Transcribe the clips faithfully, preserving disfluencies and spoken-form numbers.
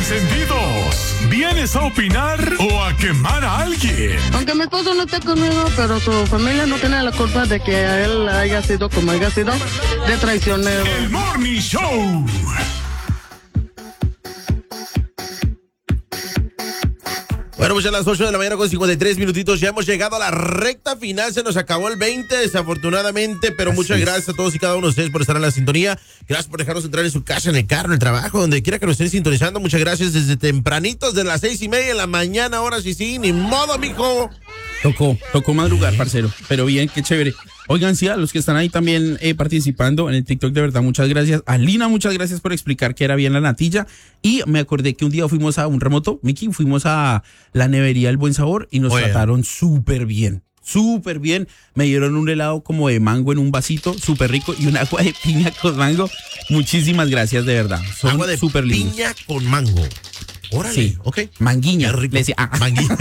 encendidos. ¿Vienes a opinar o a quemar a alguien? Aunque mi esposo no esté conmigo, pero su familia no tiene la culpa de que a él haya sido como haya sido, de traicionero. El Morning Show. Bueno, pues a las ocho de la mañana con cincuenta y tres minutitos ya hemos llegado a la recta final, se nos acabó el veinte desafortunadamente, pero Así muchas es. gracias a todos y cada uno de ustedes por estar en la sintonía, gracias por dejarnos entrar en su casa, en el carro, en el trabajo, donde quiera que nos estén sintonizando, muchas gracias desde tempranitos, de las seis y media de la mañana, ahora sí, sí, ni modo, mijo. Tocó, tocó madrugar, parcero, pero bien, qué chévere. Oigan, sí, a los que están ahí también eh, participando en el TikTok, de verdad, muchas gracias. A Lina, muchas gracias por explicar que era bien la natilla. Y me acordé que un día fuimos a un remoto, Miki, fuimos a la nevería El Buen Sabor y nos Oye. trataron súper bien, súper bien. Me dieron un helado como de mango en un vasito, súper rico, y un agua de piña con mango. Muchísimas gracias, de verdad. Son agua de súper lindos. Piña con mango. Órale, sí, ok. Manguiña. Le decía, ah. Manguiña.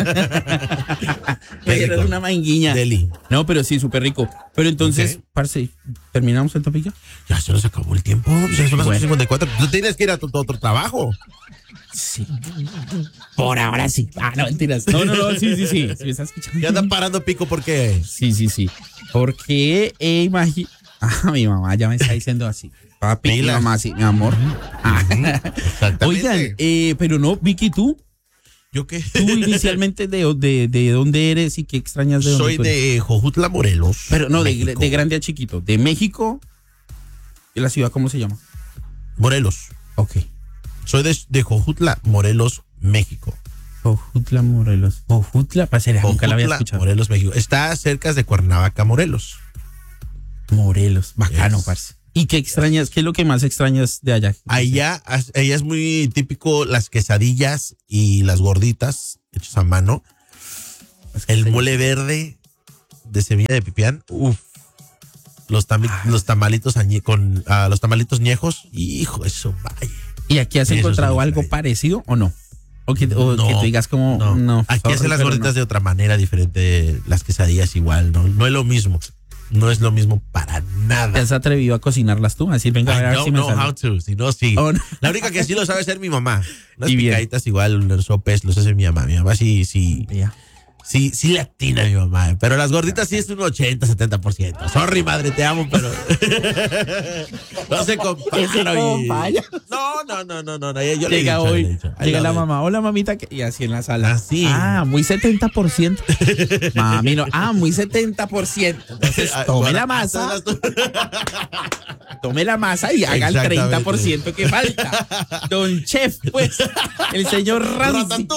Era una manguiña. Deli. No, pero sí, súper rico. Pero entonces, okay. parce, ¿terminamos el topic ya? Ya se nos acabó el tiempo. Ya son las bueno. cincuenta y cuatro. Tú tienes que ir a tu, tu otro trabajo. Sí. Por ahora sí. Ah, no, mentiras. No, no, no, sí, sí, sí. ¿Sí me estás escuchando? Ya andan parando pico, ¿por qué? Sí, sí, sí. Porque, eh, imagínate. Ah, mi mamá ya me está diciendo así. Papi, mi mamá, sí, mi amor. Ah. Exactamente. Oigan, eh, pero no, Vicky, ¿tú? ¿Yo qué? ¿Tú inicialmente de, de, de dónde eres y qué extrañas de dónde Soy de Jojutla, Morelos. Pero no, de, de grande a chiquito. ¿De México? ¿Y la ciudad cómo se llama? Morelos. Ok. Soy de, de Jojutla, Morelos, México. Jojutla, Morelos. Jojutla, parecería, nunca la había escuchado. Morelos, México. Está cerca de Cuernavaca, Morelos. Morelos, bacano, parce. ¿Y qué extrañas? ¿Qué es lo que más extrañas de allá? Allá, allá es muy típico las quesadillas y las gorditas hechas a mano. El mole verde de semilla de pipián. Uf. Los, tam los tamalitos añe con uh, los tamalitos ñejos. Hijo, eso vaya. ¿Y aquí has eso encontrado algo vaya. parecido o no? O que, o no, que te digas como no. no aquí sorry, hacen las gorditas no. de otra manera diferente. Las quesadillas igual, no, no es lo mismo. No es lo mismo para nada. ¿Te has atrevido a cocinarlas tú? A decir, venga, a ver, a ver si me sale. I don't know how to, si no, sí. Oh, no. La única que sí lo sabe hacer mi mamá. Las y picaditas bien. igual, los sopes, los hace mi mamá. Mi mamá sí, sí. Yeah. Sí, sí le atina mi mamá. Pero las gorditas sí es un ochenta, setenta por ciento. Sorry, madre, te amo, pero... no se compara. No, no, no, no, no. no. Yo le llega he dicho, hoy, le he dicho. llega la mamá. Hola, mamita. Y así en la sala. Así. Ah, muy setenta por ciento. Mami, no. Ah, muy setenta por ciento. Entonces, tome la masa. Tome la masa y haga el treinta por ciento que falta. Don Chef, pues. El señor Ramsey.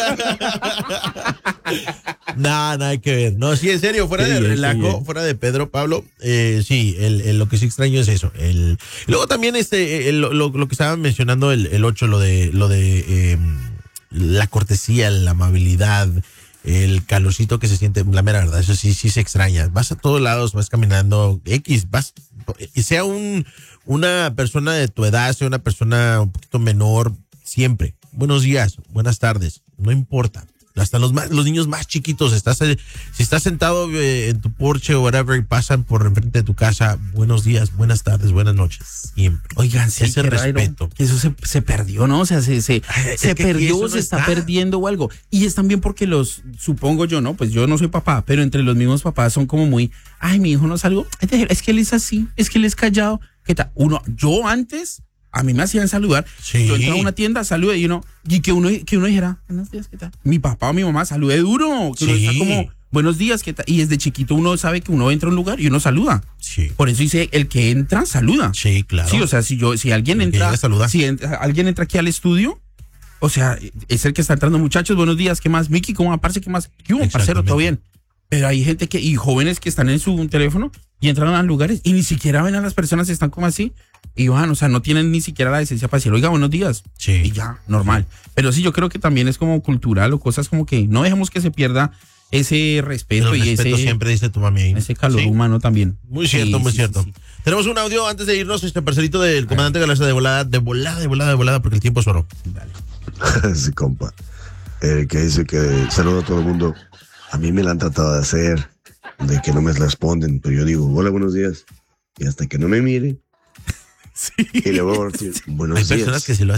Nada, nada que ver. No, sí, en serio, fuera sí, de relajo, fuera de Pedro Pablo, eh, sí, el, el, lo que sí extraño es eso. El, luego también este, el, lo, lo que estaban mencionando el, el ocho, lo de, lo de eh, la cortesía, la amabilidad, el calorcito que se siente, la mera verdad, eso sí, sí se extraña. Vas a todos lados, vas caminando, X, vas, y sea un, una persona de tu edad, sea una persona un poquito menor, siempre. Buenos días, buenas tardes, no importa. Hasta los más, los niños más chiquitos, estás si estás sentado eh, en tu porche o whatever y pasan por enfrente de tu casa, buenos días, buenas tardes, buenas noches, siempre. Oigan, sí, ese respeto. Que eso se, se perdió, ¿no? O sea, se, se, Ay, se perdió, no se está, está perdiendo o algo. Y es también porque los, supongo yo, ¿no? Pues yo no soy papá, pero entre los mismos papás son como muy, ay, mi hijo no salgo, es que él es así, es que él es callado. ¿Qué tal? Uno, yo antes... A mí me hacían saludar. Sí. Yo entraba a una tienda, salude y uno, y que uno, que uno dijera, buenos días, ¿qué tal? Mi papá o mi mamá salude duro, que sí. uno está como, buenos días, ¿qué tal? Y desde chiquito uno sabe que uno entra a un lugar y uno saluda. Sí. Por eso dice, el que entra, saluda. Sí, claro. Sí, o sea, si yo, si alguien el entra, saluda. si entra, alguien entra aquí al estudio, o sea, es el que está entrando, muchachos, buenos días, ¿qué más? Miki, ¿cómo va, parce? ¿Qué más? ¿Qué hubo, parcero? ¿Todo bien? Pero hay gente que, y jóvenes que están en su teléfono y entran a lugares y ni siquiera ven a las personas, están como así. Y van, o sea, no tienen ni siquiera la decencia para decir, oiga, buenos días. Sí. Y ya, normal. Sí. Pero sí, yo creo que también es como cultural o cosas como que no dejemos que se pierda ese respeto el y respeto ese. siempre dice tu mami ahí. Ese calor sí. humano también. Muy cierto, sí, muy sí, cierto. Sí, sí. Tenemos un audio antes de irnos, este parcerito del comandante Galarza de volada, de volada, de volada, de volada, porque el tiempo es oro. Dale. Sí, compa. El que dice que saluda a todo el mundo. A mí me la han tratado de hacer, de que no me responden, pero yo digo, hola, buenos días. Y hasta que no me mire, sí. y le voy a decir, buenos Hay días. personas que sí lo hacen.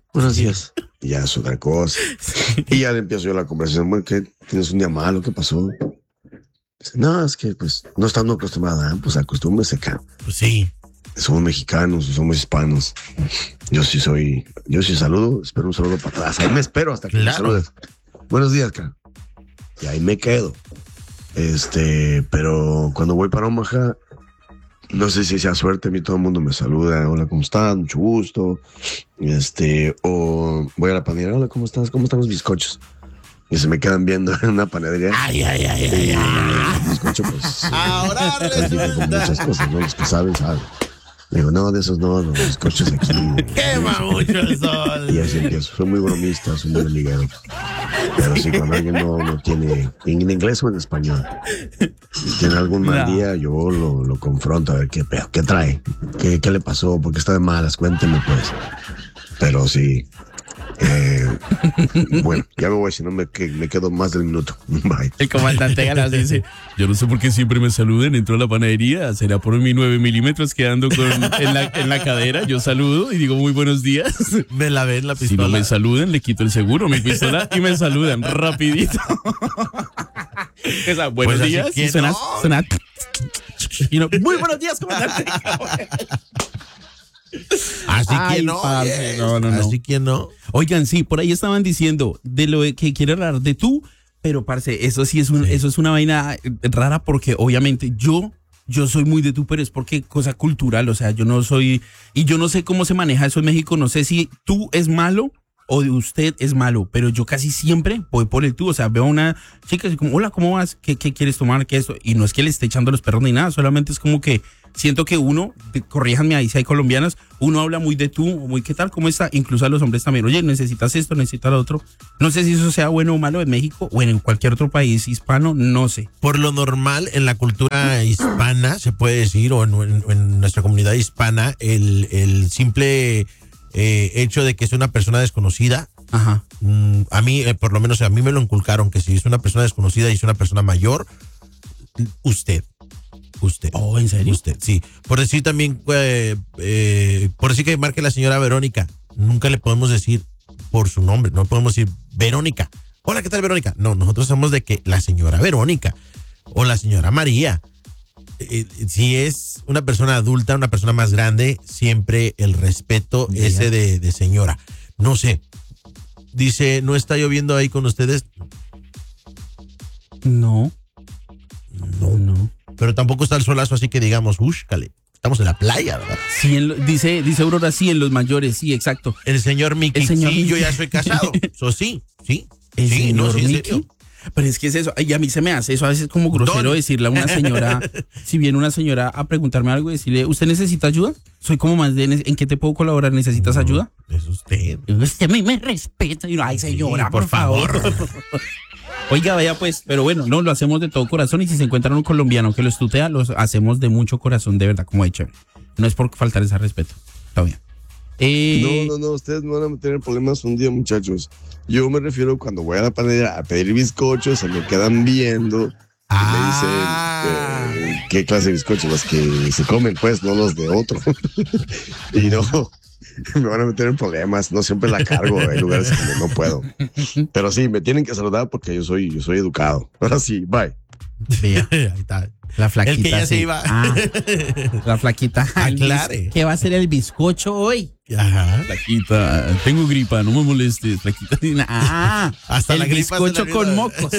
buenos días. Y ya es otra cosa. Y ya le empiezo yo la conversación. Bueno, ¿qué? ¿Tienes un día malo? ¿Qué pasó? Dice, no, es que pues no estando acostumbrada, pues acostúmbrese acá. Pues sí. Somos mexicanos, somos hispanos. Yo sí soy, yo sí saludo, espero un saludo para atrás. Ahí me espero hasta que claro. me saludes. Buenos días, cara. Y ahí me quedo. Este, pero cuando voy para Omaha, no sé si sea suerte, a mí todo el mundo me saluda. Hola, ¿cómo estás? Mucho gusto. Este, o voy a la panadería. Hola, ¿cómo estás? ¿Cómo están los bizcochos? Y se me quedan viendo en una panadería. Ay, ay, ay, ay, ay, ay. Bizcocho, pues. Ahora resulta. Con muchas cosas, ¿no? Los que saben, saben. Le digo, no, de esos no, los bizcochos aquí. Quema mucho el sol. Y así empiezo. Soy muy bromista, soy muy amiguero. Pero sí, cuando alguien no, no tiene, en inglés o en español, si tiene algún mal no. día, yo lo, lo confronto a ver qué pedo, qué trae, qué, qué le pasó, por qué está de malas, cuénteme pues. Pero sí, eh, bueno, ya me voy, si no me, que, me quedo más del minuto. Bye. El comandante Galas dice, yo no sé por qué siempre me saluden, entro a la panadería, será por mi nueve milímetros quedando con, en, la, en la cadera, yo saludo y digo muy buenos días. Me la ven la pistola. Si no me saluden, le quito el seguro, mi pistola, y me saludan rapidito. O sea, buenos pues días, y suena, no. suena, y no, muy buenos días, comandante. Así Ay, que no, no, no, no. Así que no. Oigan, sí, por ahí estaban diciendo de lo que quiere hablar de tú, pero parce, eso sí es un, sí. eso es una vaina rara porque obviamente yo, yo soy muy de tú, pero es porque cosa cultural, o sea, yo no soy, y yo no sé cómo se maneja eso en México, no sé si tú es malo o de usted es malo, pero yo casi siempre voy por el tú, o sea, veo a una chica así como, hola, ¿cómo vas? ¿Qué, qué quieres tomar? ¿Qué es esto? Y no es que le esté echando los perros ni nada, solamente es como que siento que uno, corríjanme ahí si hay colombianas, uno habla muy de tú, muy qué tal, cómo está, incluso a los hombres también, oye, necesitas esto, necesitas lo otro. No sé si eso sea bueno o malo en México o en cualquier otro país hispano, no sé. Por lo normal, en la cultura hispana, se puede decir, o en, en, en nuestra comunidad hispana, el, el simple eh, hecho de que es una persona desconocida, Ajá. Mm, a mí, eh, por lo menos a mí me lo inculcaron, que si es una persona desconocida y es una persona mayor, usted. Usted. Oh, ¿en serio? Usted, sí. Por decir también, eh, eh, por decir que marque la señora Verónica, nunca le podemos decir por su nombre, no podemos decir Verónica. Hola, ¿qué tal, Verónica? No, nosotros somos de que la señora Verónica o la señora María. Eh, si es una persona adulta, una persona más grande, siempre el respeto yeah. ese de, de señora. No sé. Dice, ¿no está lloviendo ahí con ustedes? No. No, no. Pero tampoco está el solazo, así que digamos, úscale, estamos en la playa, ¿verdad? Sí, en lo, dice, dice Aurora, sí, en los mayores, sí, exacto. El señor Mickey, el señor sí, Mickey. Yo ya soy casado, so, sí, sí. ¿El sí, señor no, sí, Mickey? Pero es que es eso, y a mí se me hace eso a veces como grosero Don. decirle a una señora, si viene una señora a preguntarme algo, decirle, ¿usted necesita ayuda? Soy como más de, ¿en qué te puedo colaborar? ¿Necesitas no, ayuda? Es usted. Usted a mí me respeta. Y no, ay, señora, sí, por, por favor. favor. Oiga, vaya pues, pero bueno, no, lo hacemos de todo corazón y si se encuentran un colombiano que los tutea, los hacemos de mucho corazón, de verdad, como he dicho. No es por faltar ese respeto. Está bien. Eh... No, no, no, ustedes no van a tener problemas un día, muchachos. Yo me refiero cuando voy a la panadería a pedir bizcochos, se me quedan viendo ah. y me dicen eh, qué clase de bizcochos, los que se comen, pues, no los de otro. Y no, me van a meter en problemas, no siempre la cargo, hay lugares donde no puedo. Pero sí, me tienen que saludar porque yo soy, yo soy educado. Ahora sí, bye. Sí, ahí está. La flaquita. El que ya sí. se iba. Ah, la flaquita. Aclare. ¿Qué va a ser el bizcocho hoy? Ajá. Flaquita, tengo gripa, no me molestes, flaquita. Ah, hasta el la gripa bizcocho con mocos.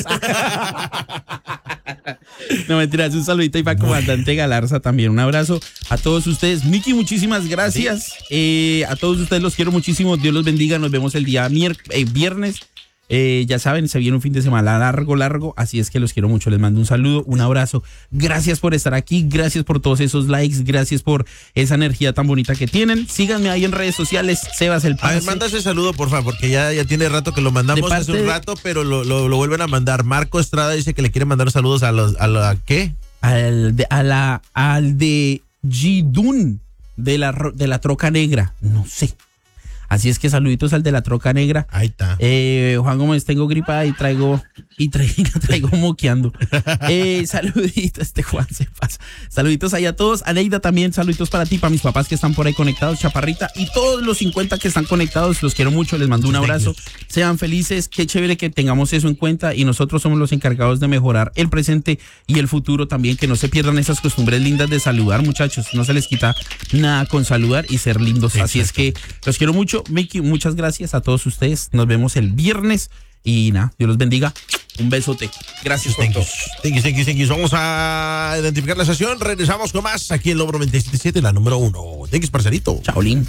No, mentiras, un saludito ahí para el comandante Galarza también. Un abrazo a todos ustedes. Miki, muchísimas gracias. Eh, a todos ustedes los quiero muchísimo. Dios los bendiga. Nos vemos el día mier- eh, viernes. Eh, ya saben, se viene un fin de semana largo, largo, así es que los quiero mucho, les mando un saludo, un abrazo, gracias por estar aquí, gracias por todos esos likes, gracias por esa energía tan bonita que tienen, síganme ahí en redes sociales, Sebas el Pase. A ver, manda ese saludo, por favor, porque ya, ya tiene rato que lo mandamos hace un rato, pero lo, lo, lo vuelven a mandar. Marco Estrada dice que le quiere mandar saludos a los, a la, ¿qué? Al de, a la, al de Gidun, de la, de la troca negra, no sé. Así es que saluditos al de la troca negra. Ahí está. Eh, Juan Gómez, tengo gripa y traigo, y traigo, traigo moqueando. Eh, saluditos, este Juan se pasa. Saluditos ahí a todos. Aneida también, saluditos para ti, para mis papás que están por ahí conectados, Chaparrita, y todos los cincuenta que están conectados, los quiero mucho, les mando un abrazo. Sean felices, qué chévere que tengamos eso en cuenta y nosotros somos los encargados de mejorar el presente y el futuro también, que no se pierdan esas costumbres lindas de saludar, muchachos. No se les quita nada con saludar y ser lindos. Exacto. Así es que los quiero mucho. Mickey, muchas gracias a todos ustedes. Nos vemos el viernes y nada, Dios los bendiga. Un besote. Gracias por todo. Thank you, thank you, thank you. Vamos a identificar la estación. Regresamos con más aquí en Lobo noventa y siete punto siete, la número uno. Thank you, parcerito. Chaolín.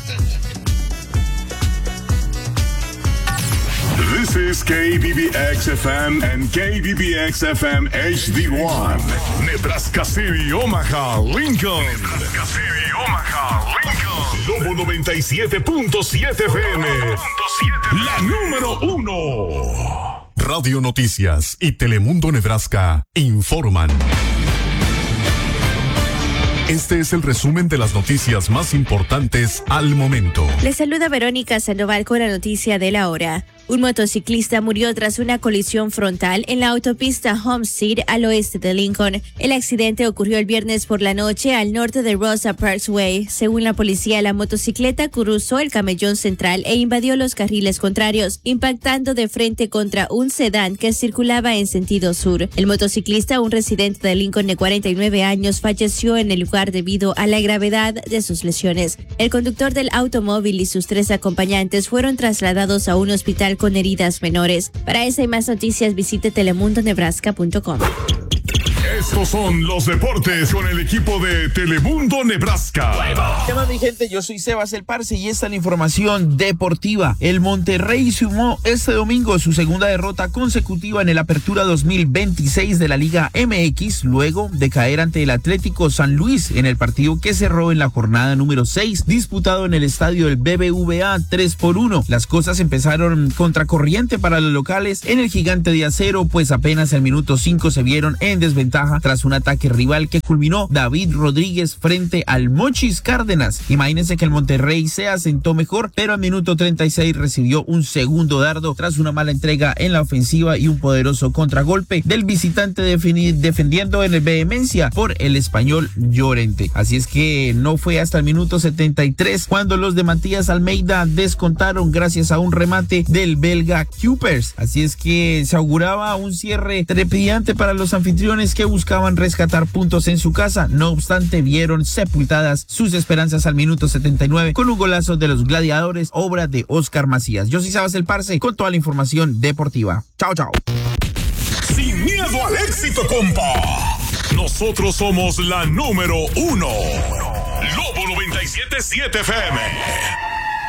This is K B B X F M and K B B X F M H D one. Nebraska City, Omaha, Lincoln. Nebraska City, Omaha, Lincoln. Lobo noventa y siete punto siete F M. La número uno. Radio Noticias y Telemundo Nebraska informan. Este es el resumen de las noticias más importantes al momento. Les saluda Verónica Sandoval con la noticia de la hora. Un motociclista murió tras una colisión frontal en la autopista Homestead al oeste de Lincoln. El accidente ocurrió el viernes por la noche al norte de Rosa Parkway. Según la policía, la motocicleta cruzó el camellón central e invadió los carriles contrarios, impactando de frente contra un sedán que circulaba en sentido sur. El motociclista, un residente de Lincoln de cuarenta y nueve años, falleció en el lugar debido a la gravedad de sus lesiones. El conductor del automóvil y sus tres acompañantes fueron trasladados a un hospital con heridas menores. Para esa y más noticias, visite telemundo nebraska punto com. Estos son los deportes con el equipo de Telemundo Nebraska. ¿Qué más, mi gente? Yo soy Sebas el Parce y esta es la información deportiva. El Monterrey sumó este domingo su segunda derrota consecutiva en el Apertura dos mil veintiséis de la Liga M X, luego de caer ante el Atlético San Luis en el partido que cerró en la jornada número seis, disputado en el estadio del B B V A tres por uno. Las cosas empezaron contracorriente para los locales en el Gigante de Acero, pues apenas al minuto cinco se vieron en desventaja tras un ataque rival que culminó David Rodríguez frente al Mochis Cárdenas. Imagínense que el Monterrey se asentó mejor, pero al minuto treinta y seis recibió un segundo dardo tras una mala entrega en la ofensiva y un poderoso contragolpe del visitante defendiendo en vehemencia por el español Llorente. Así es que no fue hasta el minuto setenta y tres cuando los de Matías Almeida descontaron gracias a un remate del belga Cupers. Así es que se auguraba un cierre trepidante para los anfitriones que buscaban rescatar puntos en su casa. No obstante, vieron sepultadas sus esperanzas al minuto setenta y nueve con un golazo de los Gladiadores, obra de Oscar Macías. Yo soy Sabas el Parce con toda la información deportiva. Chao, chao. Sin miedo al éxito, compa. Nosotros somos la número uno. Lobo noventa y siete punto siete F M.